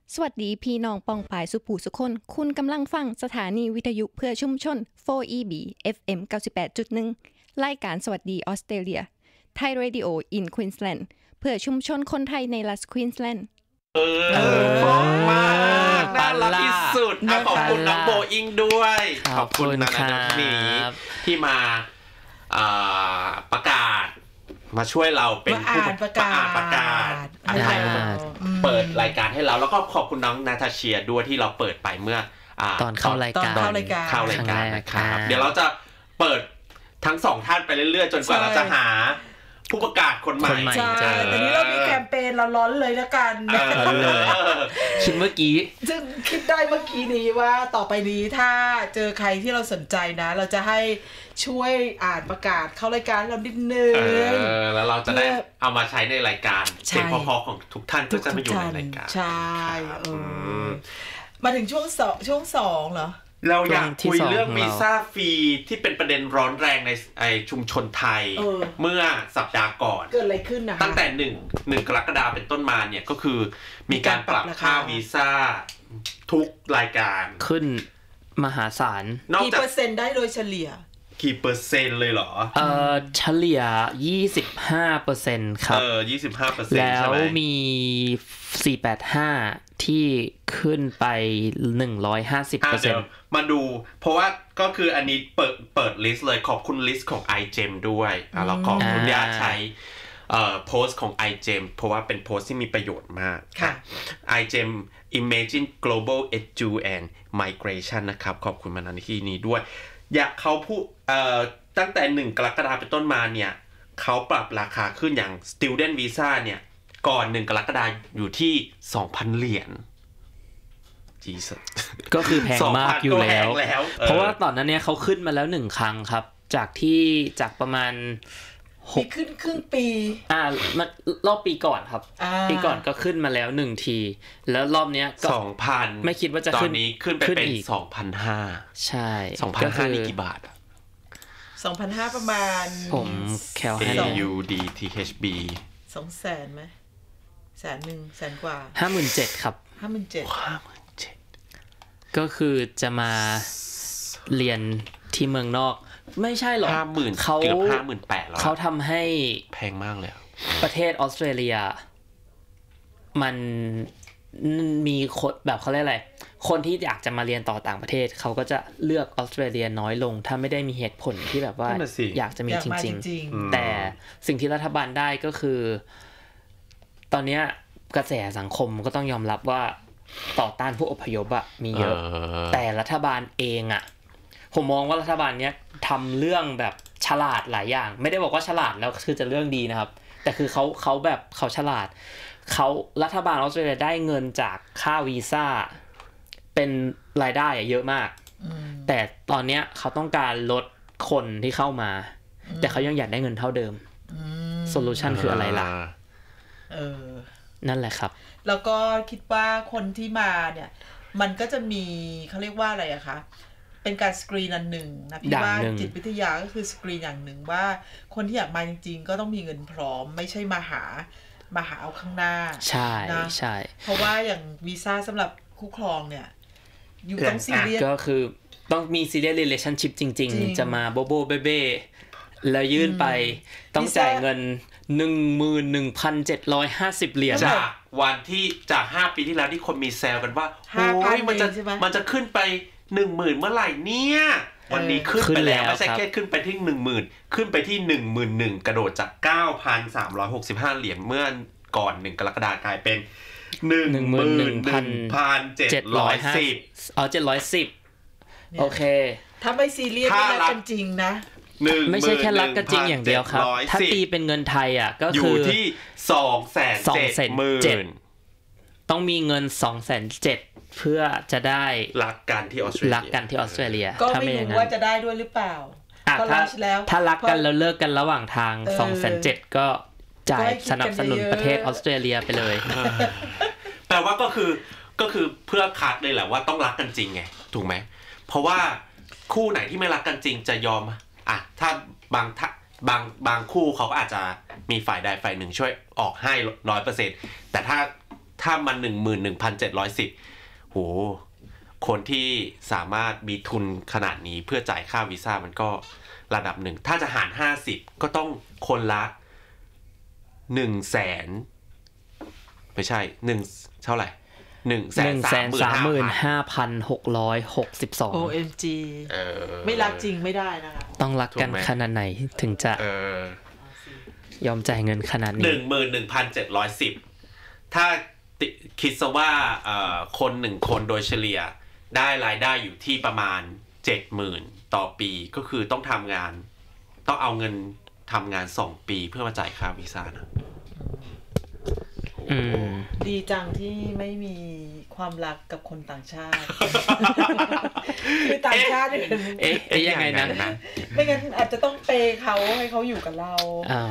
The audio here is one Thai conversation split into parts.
สวัสดีพี่น้องปองปายสุผู้สุคนคุณกำลังฟังสถานีวิทยุเพื่อชุมชน 4EB FM 98.1 รายการสวัสดีออสเตรเลีย Thai Radio in Queensland เพื่อชุมชนคนไทยในรัฐควีนสแลนด์ขอบคุณมากน่ารักที่สุดขอบคุณน้องโบอิงด้วยขอบคุณนะนี่ที่มาประกาศมาช่วยเราเป็นผู้ประกาศเปิดรายการให้เราแล้วก็ขอบคุณน้องนาตาเชียด้วยที่เราเปิดไปเมื่อตอนเข้ารายการนะครับเดี๋ยวเราจะเปิดทั้งสองท่านไปเรื่อยๆจนกว่าเราจะหาผู้ประกาศคนใหม่ใช่ตอนนี้เรามีแคมเปญเราร้อนเลยแล้วกันคิดเมื่อกี้ซึ่งคิดได้เมื่อกี้นี้ว่าต่อไปนี้ถ้าเจอใครที่เราสนใจนะเราจะให้ช่วยอ่านประกาศเข้ารายการเรานิดนึงแล้วเราจะได้เอามาใช้ในรายการเสียงพอๆของทุกท่านก็จะมาอยู่ในรายการใช่มาถึงช่วง2เหรอเราอยากคุยเรื่องวีซ่าฟรีที่เป็นประเด็นร้อนแรงในชุมชนไทยเมื่อสัปดาห์ก่อนเกิดอะไรขึ้นนะตั้งแต่1กรกฎาคมเป็นต้นมาเนี่ยก็คือมีการปรับค่าวีซ่าทุกรายการขึ้นมหาศาลกี่เปอร์เซ็นต์ได้โดยเฉลี่ยกี่เปอร์เซ็นต์เลยเหรอเฉลี่ย 25% ครับ 25% แล้วมี485ที่ขึ้นไป 150% มาดูเพราะว่าก็คืออันนี้เปิดลิสต์เลยขอบคุณลิสต์ของ iGEM ด้วยแล้วขอบคุณญาติใช้โพสต์ของ iGEM เพราะว่าเป็นโพสต์ที่มีประโยชน์มากค่ะ iGEM Imagine Global Edu and Migration นะครับขอบคุณมาณที่นี้ด้วยอยากเขาพูดตั้งแต่1กรกฎาคมเป็นต้นมาเนี่ยเขาปรับราคาขึ้นอย่าง Student Visa เนี่ยก่อน1กรกฎาคมอยู่ที่ 2,000 เหรียญก็คือแพงมากอยู่แล้วเพราะว่าตอนนั้นเนี่ยเขาขึ้นมาแล้ว1ครั้งครับจากประมาณ 6ขึ้นครึ่งปีรอบปีก่อนครับปีก่อนก็ขึ้นมาแล้ว1ทีแล้วรอบเนี้ยก็ 2,000 ไม่คิดว่าจะขึ้นตอนนี้ขึ้นไปเป็น 2,500 ใช่ 2,500 นี่กี่บาทอ่ะ 2,500 ประมาณผมแคลให้ AUDTHB 200,000มั้ย100,000 100,000 กว่า 57,000 ครับ 57,000 ก็คือจะมาเรียนที่เมืองนอกไม่ใช่หรอก 50,000 เกือบ 58,000 แล้วเขาทำให้แพงมากเลยประเทศออสเตรเลียมันมีคนแบบเขาเรียกอะไรคนที่อยากจะมาเรียนต่อต่างประเทศเขาก็จะเลือกออสเตรเลียน้อยลงถ้าไม่ได้มีเหตุผลที่แบบว่าอยากจะมีจริงๆแต่สิ่งที่รัฐบาลได้ก็คือตอนนี้กระแสสังคมก็ต้องยอมรับว่าต่อต้านผู้อพยพอะมีเยอะแต่รัฐบาลเองอะผมมองว่ารัฐบาลเนี้ยทำเรื่องแบบฉลาดหลายอย่างไม่ได้บอกว่าฉลาดแล้วคือจะเรื่องดีนะครับแต่คือเขาแบบเขาฉลาดรัฐบาลออสเตรเลียได้เงินจากค่าวีซ่าเป็นรายได้เยอะมากแต่ตอนเนี้ยเขาต้องการลดคนที่เข้ามาแต่เขายังอยากได้เงินเท่าเดิมโซลูชันคืออะไรล่ะนั่นแหละครับแล้วก็คิดว่าคนที่มาเนี่ยมันก็จะมีเขาเรียกว่าอะไรอะคะเป็นการสกรีนอันหนึ่งนะพี่ว่าจิตวิทยาก็คือสกรีนอย่างหนึ่งว่าคนที่อยากมาจริงๆก็ต้องมีเงินพร้อมไม่ใช่มาหาเอาข้างหน้าใช่นะใช่เพราะว่าอย่างวีซ่าสำหรับคู่ครองเนี่ยอยู่ต้องซีเรียสก็คือต้องมีซีเรียส relationship จริงๆจะมาโบโบเบ้ๆแล้วยื่นไปต้องจ่ายเงิน 11,750 เหรียญจากวันที่จาก5ปีที่แล้วที่คนมีแซวกันว่าโอ้ยมันจะขึ้นไป10,000 เมื่อไหร่เนี่ยวันนี้ขึ้นไปแล้วไม่ใช่แค่ขึ้นไปที่ 10,000 ขึ้นไปที่ 11,000 กระโดดจาก 9,365 เหรียญเมื่อก่อน1กรกฎาคมกลายเป็น 11,710 710โอเคถ้าไม่ซีเรียสไม่รักกันจริงนะไม่ใช่แค่รักกันจริงอย่างเดียวครับถ้าตีเป็นเงินไทยอ่ะก็คืออยู่ที่ 270,000 ต้องมีเงิน 270,000 เพื่อจะได้รักกันที่ออสเตรเลียก็ไม่รู้ว่าจะได้ด้วยหรือเปล่าถ้ารักกันแล้วเลิกกันระหว่างทาง 270,000 ก็จ่ายสนับสนุนประเทศออสเตรเลียไปเลยแปลว่าก็คือเพื่อคัดเลยแหละว่าต้องรักกันจริงไงถูกไหมเพราะว่าคู่ไหนที่ไม่รักกันจริงจะยอมถ้าบางคู่เขาก็อาจจะมีฝ่ายใดฝ่ายหนึ่งช่วยออกให้ 100% แต่ถ้ามัน 11,710 โหคนที่สามารถมีทุนขนาดนี้เพื่อจ่ายค่าวีซ่ามันก็ระดับหนึ่งถ้าจะหาร50ก็ต้องคนละ100,000ไม่ใช่1เท่าไหร่ 135,662 OMG ไม่รักจริงไม่ได้นะคะต้องรักกันขนาดไหนถึงจะยอมจ่ายเงินขนาดนี้ 11,710 ถ้าคิดซะว่าคน1คนโดยเฉลี่ยได้รายได้อยู่ที่ประมาณ 70,000 ต่อปีก็คือต้องทำงานต้องเอาเงินทำงาน2ปีเพื่อมาจ่ายค่าวีซ่านะดีจังที่ไม่มีความรักกับคนต่างชาติคือต่างชาติยังไงนะไม่งั้นอาจจะต้องเปย์เขาให้เขาอยู่กับเรา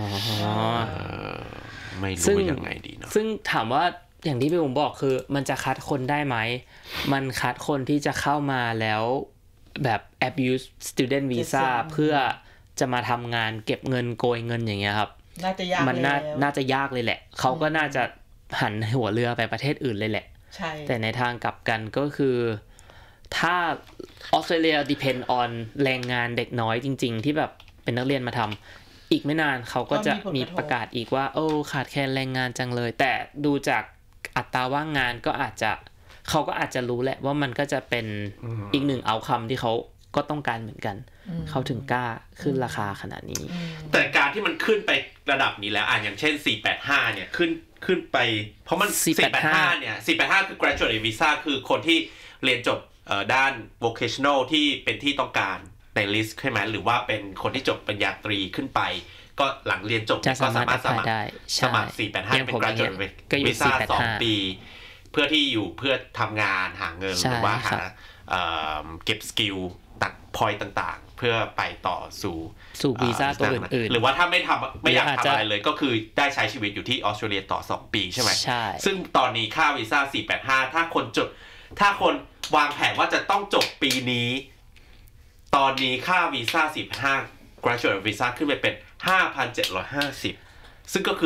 ไม่รู้ยังไงดีเนาะซึ่งถามว่าอย่างที่พี่ผมบอกคือมันจะคัดคนได้ไหมมันคัดคนที่จะเข้ามาแล้วแบบ abuse student visa เพื่อจะมาทำงานเก็บเงินโกยเงินอย่างเงี้ยครับน่าจะยากมันน่าจะยากเลยแหละเขาก็น่าจะหันหัวเรือไปประเทศอื่นเลยแหละใช่แต่ในทางกลับกันก็คือถ้าออสเตรเลีย depend on แรงงานเด็กน้อยจริงๆที่แบบเป็นนักเรียนมาทำอีกไม่นานเขาก็จะมีประกาศอีกว่าโอ้ขาดแคลนแรงงานจังเลยแต่ดูจากอัตราว่างงานก็อาจจะเขาก็อาจจะรู้แหละว่ามันก็จะเป็นอีกหนึ่งเอาคำที่เขาก็ต้องการเหมือนกันเขาถึงกล้าขึ้นราคาขนาดนี้แต่การที่มันขึ้นไประดับนี้แล้วอย่างเช่น485เนี่ยขึ้นไปเพราะมัน485เนี่ย485คือ graduate visa คือคนที่เรียนจบด้าน vocational ที่เป็นที่ต้องการใน list ใช่ไหมหรือว่าเป็นคนที่จบปริญญาตรีขึ้นไปก็หลังเรียนจบก็สามารถสมัคร485เป็น graduate visa 2 ปีเพื่อที่อยู่เพื่อทำงานหาเงินหรือว่าหาเก็บสกิลตัดพอยต์ต่างๆเพื่อไปต่อสู่วีซ่าตัวอื่นๆหรือว่าถ้าไม่อยากทำอะไรเลยก็คือได้ใช้ชีวิตอยู่ที่ออสเตรเลียต่อ2ปีใช่ไหมใช่ซึ่งตอนนี้ค่าวีซ่า485ถ้าคนวางแผนว่าจะต้องจบปีนี้ตอนนี้ค่าวีซ่า485 graduate visa ขึ้นไปเป็น 5,750 ซึ่งก็คือ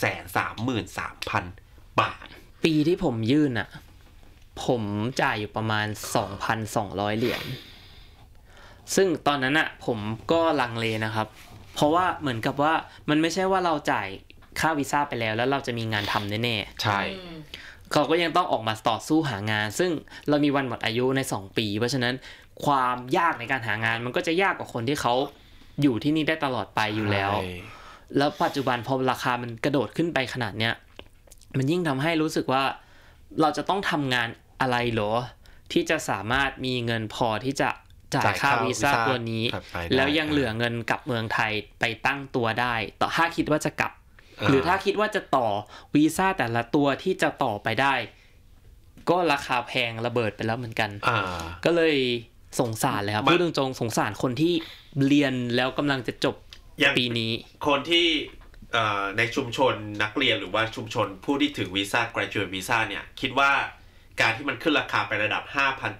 133,000 บาทปีที่ผมยื่นอ่ะผมจ่ายอยู่ประมาณ 2,200 เหรียญซึ่งตอนนั้นอ่ะผมก็ลังเลนะครับเพราะว่าเหมือนกับว่ามันไม่ใช่ว่าเราจ่ายค่าวีซ่าไปแล้วเราจะมีงานทำแน่ๆใช่เขาก็ยังต้องออกมาต่อสู้หางานซึ่งเรามีวันหมดอายุใน2ปีเพราะฉะนั้นความยากในการหางานมันก็จะยากกว่าคนที่เขาอยู่ที่นี่ได้ตลอดไปอยู่แล้วแล้วปัจจุบันพอราคามันกระโดดขึ้นไปขนาดเนี้ยมันยิ่งทำให้รู้สึกว่าเราจะต้องทำงานอะไรหรอที่จะสามารถมีเงินพอที่จะจ่ายค่าวีซ่าตัวนี้แล้วยังเหลือเงินกลับเมืองไทยไปตั้งตัวได้ต่อถ้าคิดว่าจะกลับหรือถ้าคิดว่าจะต่อวีซ่าแต่ละตัวที่จะต่อไปได้ก็ราคาแพงระเบิดไปแล้วเหมือนกันก็เลยสงสารเลยครับพูดตรงๆสงสารคนที่เรียนแล้วกำลังจะจบปีนี้คนที่ในชุมชนนักเรียนหรือว่าชุมชนผู้ที่ถือวีซ่า graduate visa เนี่ยคิดว่าการที่มันขึ้นราคาไประดับ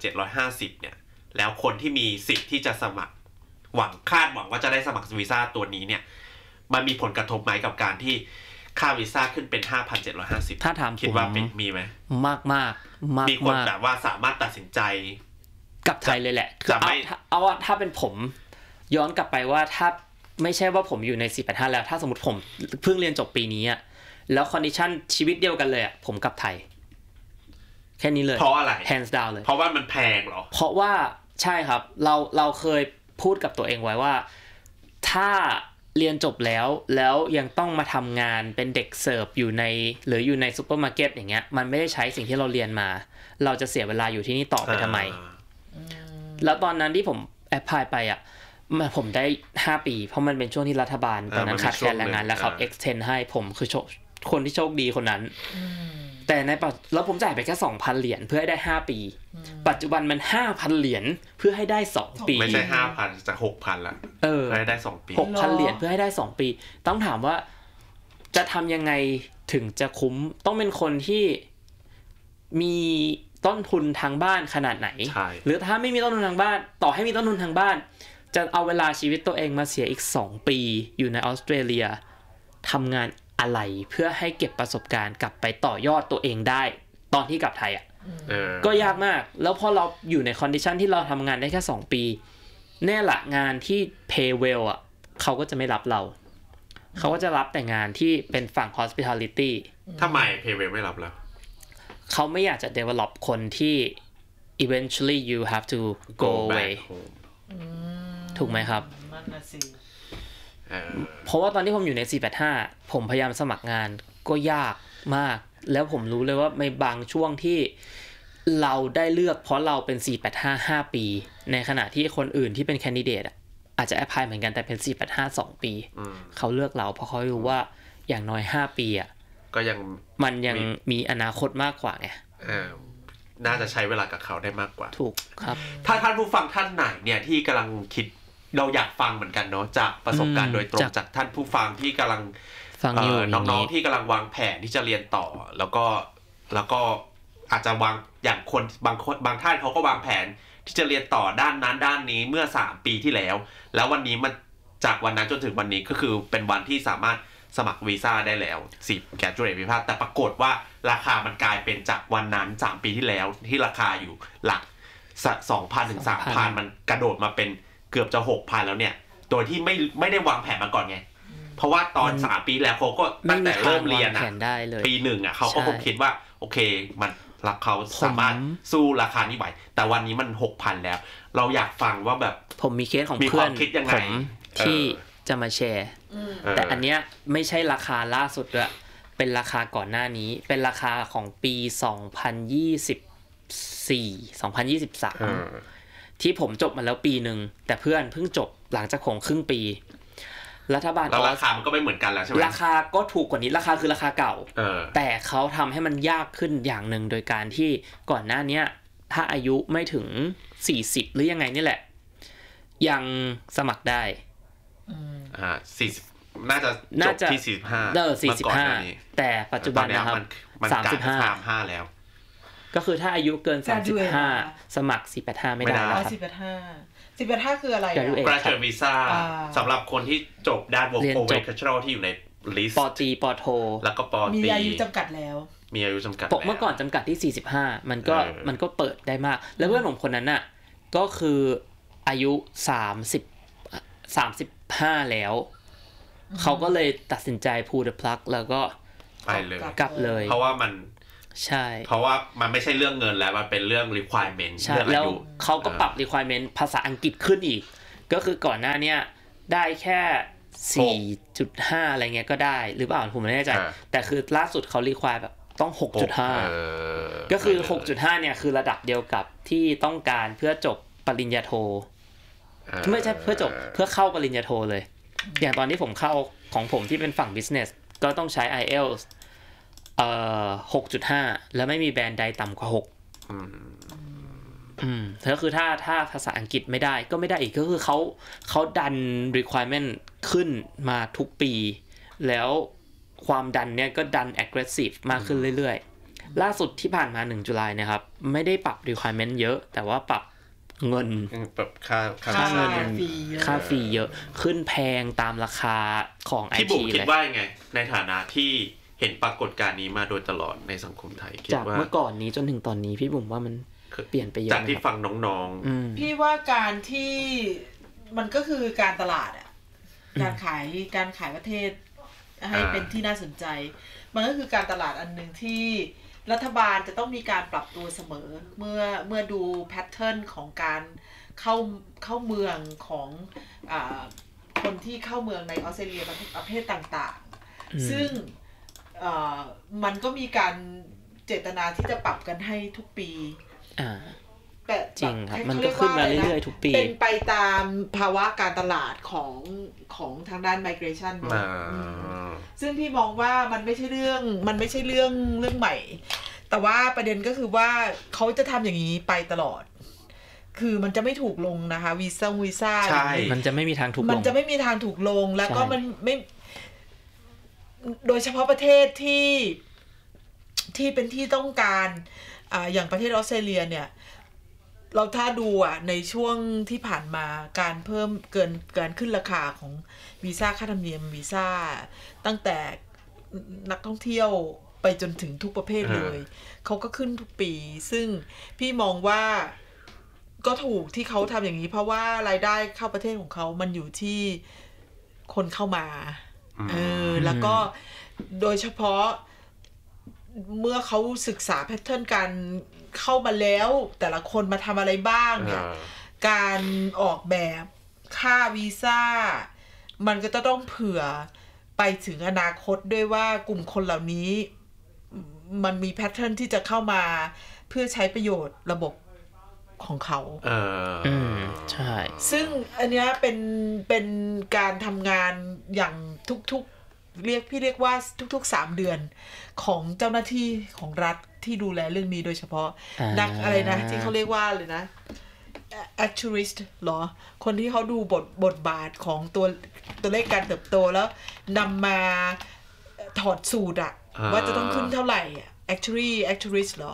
5,750 เนี่ยแล้วคนที่มีสิทธิ์ที่จะสมัครคาดหวังว่าจะได้สมัครวีซ่าตัวนี้เนี่ยมันมีผลกระทบไหมกับการที่ค่าวีซ่าขึ้นเป็น 5,750 ถ้าถามคิดว่ามีไหมมากมีคนแบบว่าสามารถตัดสินใจกลับไทยเลยแหละเอาว่าถ้าเป็นผมย้อนกลับไปว่าถ้าไม่ใช่ว่าผมอยู่ใน485แล้วถ้าสมมติผมเพิ่งเรียนจบปีนี้อ่ะแล้วคอนดิชันชีวิตเดียวกันเลยอ่ะผมกลับไทยแค่นี้เลยเพราะอะไร hands down เลยเพราะว่ามันแพงเหรอเพราะว่าใช่ครับเราเคยพูดกับตัวเองไว้ว่าถ้าเรียนจบแล้วยังต้องมาทำงานเป็นเด็กเสิร์ฟอยู่ในซุปเปอร์มาร์เก็ตอย่างเงี้ยมันไม่ได้ใช้สิ่งที่เราเรียนมาเราจะเสียเวลาอยู่ที่นี่ต่อไปทำไมแล้วตอนนั้นที่ผมแอพพลายไปอ่ะผมได้5ปีเพราะมันเป็นช่วงที่รัฐบาลตอนนั้นขาดแคลนแรงงานแล้วเขา extend ให้ผมคือคนที่โชคดีคนนั้นแต่แล้วผมจ่ายไปแค่ 2,000 เหรียญเพื่อให้ได้5ปีปัจจุบันมัน 5,000 เหรียญเพื่อให้ได้2ปีไม่ใช่ 5,000 จะ 6,000 ละเพื่อให้ได้2ปี 6,000 เหรียญเพื่อให้ได้2ปีต้องถามว่าจะทำยังไงถึงจะคุ้มต้องเป็นคนที่มีต้นทุนทางบ้านขนาดไหนหรือถ้าไม่มีต้นทุนทางบ้านต่อให้มีต้นทุนทางบ้านจะเอาเวลาชีวิตตัวเองมาเสียอีก2ปีอยู่ในออสเตรเลียทำงานอะไรเพื่อให้เก็บประสบการณ์กลับไปต่อยอดตัวเองได้ตอนที่กลับไทยอ่ะก็ยากมากแล้วพอเราอยู่ในคอนดิชันที่เราทำงานได้แค่2 ปีแน่ละงานที่ pay well อ่ะเขาก็จะไม่รับเราเขาก็จะรับแต่งานที่เป็นฝั่ง hospitality ทำไม pay well ไม่รับแล้วเขาไม่อยากจะ develop คนที่ eventually you have to go away ถูกไหมครับนั่นน่ะสิเพราะว่าตอนที่ผมอยู่ใน485ผมพยายามสมัครงานก็ยากมากแล้วผมรู้เลยว่าในบางช่วงที่เราได้เลือกเพราะเราเป็น485 5 ปีในขณะที่คนอื่นที่เป็นแคนดิเดตอาจจะแอพพลายเหมือนกันแต่เป็น485 2 ปีเขาเลือกเราเพราะเขารู้ว่าอย่างน้อย5 ปีก็ยังมันยังมีอนาคตมากกว่าไงน่าจะใช้เวลากับเขาได้มากกว่าถูกครับถ้าท่านผู้ฟังท่านไหนเนี่ยที่กำลังคิดเราอยากฟังเหมือนกันเนาะจากประสบการณ์โดยตรงจากท่านผู้ฟังที่กำลังฟังอยู่น้องๆที่กำลังวางแผนที่จะเรียนต่อแล้วก็อาจจะวางอย่างคนบางท่านเขาก็วางแผนที่จะเรียนต่อด้านนั้นด้านนี้เมื่อ3 ปีที่แล้ววันนี้มันจากวันนั้นจนถึงวันนี้ก็คือเป็นวันที่สามารถสมัครวีซ่าได้แล้ว10 graduate visa แต่ปรากฏว่าราคามันกลายเป็นจากวันนั้น3 ปีที่แล้วที่ราคาอยู่หลัก 2,000 ถึง 3,000 มันกระโดดมาเป็นเกือบจะ 6,000 แล้วเนี่ยโดยที่ไม่ได้วางแผนมาก่อนไงเพราะว่าตอน3 ปีแล้วเขาก็ตั้งแต่เริ่มเรียนปี1เขาก็คงคิดว่าโอเคมันเขาสามารถสู้ราคานี้ไหวแต่วันนี้มัน 6,000 แล้วเราอยากฟังว่าแบบผมมีเคสของเพื่อนผมที่จะมาแชร์แต่อันเนี้ยไม่ใช่ราคาล่าสุดด้วยเป็นราคาก่อนหน้านี้เป็นราคาของปี2023ที่ผมจบมาแล้วปีนึงแต่เพื่อนเพิ่งจบหลังจากครึ่งปีรัฐบาลแล้วราคามันก็ไม่เหมือนกันแล้วใช่ไหมราคาก็ถูกกว่านี้ราคาคือราคาเก่าแต่เขาทำให้มันยากขึ้นอย่างหนึ่งโดยการที่ก่อนหน้านี้ถ้าอายุไม่ถึง40หรือยังไงนี่แหละยังสมัครได้ 40น่าจะที่ 45แต่ปัจจุบันนะครับ35 แล้วก็คือถ้าอายุเกิน35สมัคร485ไม่ได้แล้วครับ 485คืออะไร graduate visa สำหรับคนที่จบด้าน vocational ที่อยู่ใน list ป.ตรีป.โทแล้วก็ป.ตรีมีอายุจำกัดแล้วมีอายุจำกัดเมื่อก่อนจำกัดที่45มันก็เปิดได้มากแล้วเพื่อนผมคนนั้นน่ะก็คืออายุ35แล้วเขาก็เลยตัดสินใจ pull the plug แล้วก็ไปเลยกลับเลยเพราะว่ามันใช่เพราะว่ามันไม่ใช่เรื่องเงินแล้วมันเป็นเรื่อง requirement ใช่แล้วเขาก็ปรับ requirement ภาษาอังกฤษขึ้นอีกก็คือก่อนหน้านี้ได้แค่ 4.5 อะไรเงี้ยก็ได้หรือเปล่าผมไม่แน่ใจแต่คือล่าสุดเขา require แบบต้อง 6.5 ก็คือ 6.5 เนี่ยคือระดับเดียวกับที่ต้องการเพื่อจบปริญญาโทไม่ใช่เพื่อจบเพื่อเข้าปริญญาโทเลยอย่างตอนที่ผมเข้าของผมที่เป็นฝั่ง business ก็ต้องใช้ IELTS 6.5 แล้วไม่มีแบนด์ใดต่ำกว่า6ก็คือถ้าภาษาอังกฤษไม่ได้ก็ไม่ได้อีกก็คือเขาดัน requirement ขึ้นมาทุกปีแล้วความดันเนี่ยก็ดัน aggressive มากขึ้นเรื่อยๆล่าสุดที่ผ่านมา1 ตุลาเนี่ยครับไม่ได้ปรับ requirement เยอะแต่ว่าปรับเงินแบบค่าเงินค่าฟรีเยอะขึ้นแพงตามราคาของ IT เลยที่บุ๋มคิดว่าไงในฐานะที่เห็นปรากฏการณ์นี้มาโดยตลอดในสังคมไทยจากเมื่อก่อนนี้จนถึงตอนนี้พี่บุ๋มว่ามันเปลี่ยนไปเยอะจากที่ฟังน้องๆพี่ว่าการที่มันก็คือการตลาดอ่ะการขายประเทศให้เป็นที่น่าสนใจมันก็คือการตลาดอันนึงที่รัฐบาลจะต้องมีการปรับตัวเสมอเมื่อดูแพทเทิร์นของการเข้าเมืองของคนที่เข้าเมืองในออสเตรเลียประเภทต่างๆซึ่งมันก็มีการเจตนาที่จะปรับกันให้ทุกปีจริงครับมันก็ขึ้นมาเรื่อยๆทุกปีเป็นไปตามภาวะการตลาดของทางด้าน migration ซึ่งพี่มองว่ามันไม่ใช่เรื่องใหม่แต่ว่าประเด็นก็คือว่าเขาจะทำอย่างนี้ไปตลอดคือมันจะไม่ถูกลงนะคะวีซ่าใช่มันจะไม่มีทางถูกลงมันจะไม่มีทางถูกลงแล้วก็มันไม่โดยเฉพาะประเทศที่เป็นที่ต้องการอย่างประเทศออสเตรเลียเนี่ยเราถ้าดูในช่วงที่ผ่านมาการเพิ่มการขึ้นราคาของวีซ่าค่าธรรมเนียมวีซ่าตั้งแต่นักท่องเที่ยวไปจนถึงทุกประเภทเลยเขาก็ขึ้นทุกปีซึ่งพี่มองว่าก็ถูกที่เขาทำอย่างนี้เพราะว่ารายได้เข้าประเทศของเขามันอยู่ที่คนเข้ามาแล้วก็โดยเฉพาะเมื่อเขาศึกษาแพทเทิร์นการเข้ามาแล้วแต่ละคนมาทำอะไรบ้างเนี่ยการออกแบบค่าวีซ่ามันก็จะต้องเผื่อไปถึงอนาคตด้วยว่ากลุ่มคนเหล่านี้มันมีแพทเทิร์นที่จะเข้ามาเพื่อใช้ประโยชน์ระบบของเขาใช่ซึ่งอันเนี้ยเป็นการทำงานอย่างทุกๆเรียกว่าทุกๆ3 เดือนของเจ้าหน้าที่ของรัฐที่ดูแลเรื่องนี้โดยเฉพาะนักอะไรนะที่เขาเรียกว่าเลยนะ actuarist หรอคนที่เขาดูบทบาทของตัวเลขการเติบโตแล้วนำมาถอดสูตรอะว่าจะต้องขึ้นเท่าไหร่ actuarist หรอ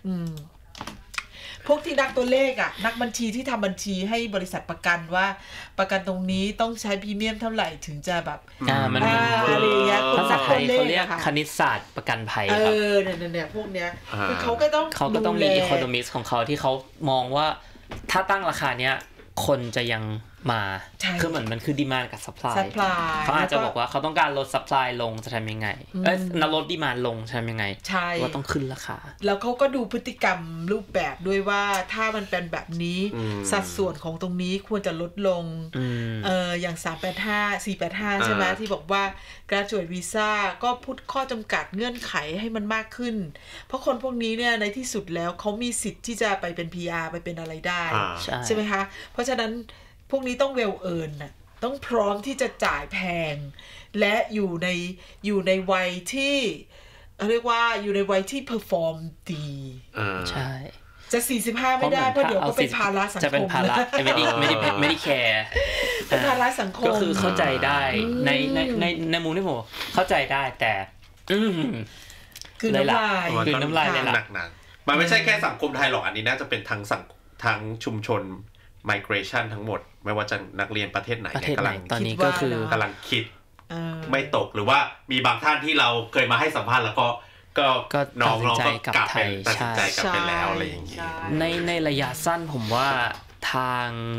พวกที่นักตัวเลขอ่ะนักบัญชีที่ทำบัญชีให้บริษัทประกันว่าประกันตรงนี้ต้องใช้พรีเมียมเท่าไหร่ถึงจะแบบมันอะไรเงี้ยภาษาไทยเขาเรียกคณิตศาสตร์ประกันภัยครับเนี่ยพวกเนี้ยคือเขาก็ต้องมีอีโคโนมิสของเขาที่เขามองว่าถ้าตั้งราคาเนี้ยคนจะยังมาคือเหมือนมันคือดีมานด์กับซัพพลายเขาอาจจะบอกว่าเขาต้องการลดซัพพลายลงจะทำยังไงลดดีมานด์ลงจะทำยังไงว่าต้องขึ้นราคาแล้วเขาก็ดูพฤติกรรมรูปแบบด้วยว่าถ้ามันเป็นแบบนี้สัดส่วนของตรงนี้ควรจะลดลงอย่าง385 485ใช่ไหมที่บอกว่า graduate visa ก็พูดข้อจำกัดเงื่อนไขให้มันมากขึ้นเพราะคนพวกนี้เนี่ยในที่สุดแล้วเขามีสิทธิ์ที่จะไปเป็น PR ไปเป็นอะไรได้ใช่ไหมคะเพราะฉะนั้นพวกนี้ต้องเวลเอิร์นน่ะต้องพร้อมที่จะจ่ายแพงและอยู่ในวัยที่เรียกว่าอยู่ในวัยที่เพอร์ฟอร์มดีใช่จะ45ไม่ได้เพราะเดี๋ยวก็เป็นภาระสังคมจะเป็นภาระไม่ได้แคร์เป็นภาระสังคมก็คือเข้าใจได้ในมุมที่ผมเข้าใจได้แต่คือน้ำลายเลยล่ะมันไม่ใช่แค่สังคมไทยหรอกอันนี้น่าจะเป็นทั้งชุมชนmigration ทั้งหมดไม่ว่าจะนักเรียนประเทศไหนกำลังตอนนี้ก็คือกำลังคิดไม่ตกหรือว่ามีบางท่านที่เราเคยมาให้สัมภาษณ์แล้วก็น้องๆก็กลับไปตัดสินใจกลับไปแล้วอะไรอย่างเงี้ยในระยะสั้นผมว่าทาง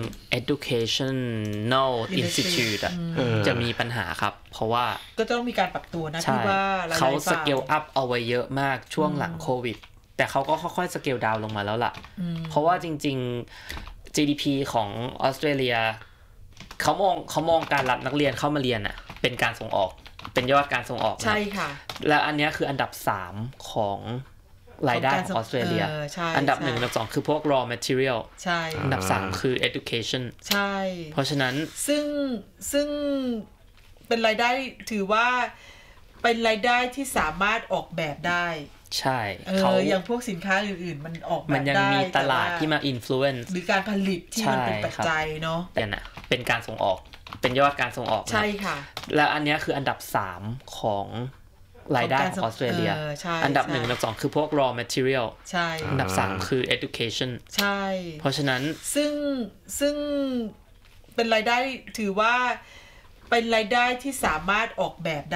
educational institute จะมีปัญหาครับเพราะว่าก็ต้องมีการปรับตัวนะที่ว่าเขาสเกลอัพเอาไว้เยอะมากช่วงหลังโควิดแต่เขาก็ค่อยๆสเกลดาวน์ลงมาแล้วล่ะเพราะว่าจริงๆ GDP ของออสเตรเลียเขามองการรับนักเรียนเข้ามาเรียนอ่ะเป็นการส่งออกเป็นยอดการส่งออกใช่ค่ะและอันนี้คืออันดับ3ของรายได้ของออสเตรเลียอันดับ1อันดับ2คือพวก raw material ใช่อันดับ3คือ education ใช่เพราะฉะนั้นซึ่งเป็นรายได้ถือว่าเป็นรายได้ที่สามารถออกแบบได้ใช่อย่างพวกสินค้าอื่นๆมันออกแบบได้มันยังมีตลาดที่มา influence หรือการผลิตที่มันเป็นปัจจัยเนาะเป็นการส่งออกเป็นยอดการส่งออกใช่ค่ะและอันนี้คืออันดับ3ของรายได้ของออสเตรเลียอันดับ1อันดับ2คือพวก raw material ใช่อันดับ3คือ education ใช่เพราะฉะนั้นซึ่งเป็นรายได้ถือว่าเป็นรายได้ที่สามารถออกแบบ